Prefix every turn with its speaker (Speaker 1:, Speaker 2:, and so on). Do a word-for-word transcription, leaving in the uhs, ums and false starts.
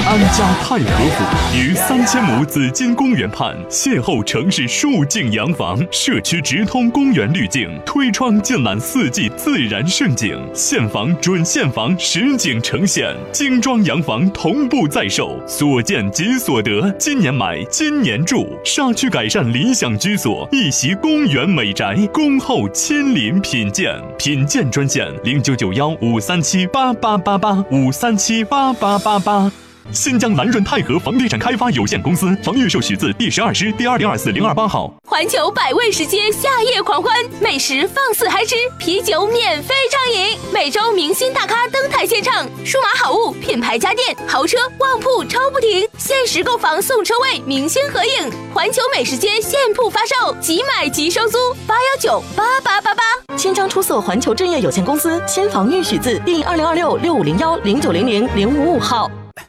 Speaker 1: 安家太和府于三千亩紫金公园畔，邂逅城市数景洋房，社区直通公园滤镜，推窗尽览四季自然盛景，现房准现房实景呈现，精装洋房同步在售，所见即所得，今年买今年住，沙区改善理想居所，一袭公园美宅，恭候亲临品鉴。品鉴专线零九九幺五三七八八八八五三七八八八八。新疆蓝润泰和房地产开发有限公司房预售许字第十二师第二零二四零二八号。
Speaker 2: 环球百味食街夏夜狂欢，美食放肆嗨吃，啤酒免费畅饮，每周明星大咖登台献唱，数码好物、品牌家电、豪车、旺铺抽不停，限时购房送车位，明星合影。环球美食街现铺发售，即买即收租，八幺九八八八八。
Speaker 3: 新疆出色环球置业有限公司新房预许字第二零二六六五零幺零九零零零五五号。